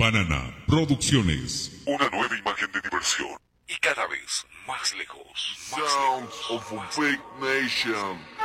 Banana Producciones. Una nueva imagen de diversión. Y cada vez más lejos. Sounds of a big nation.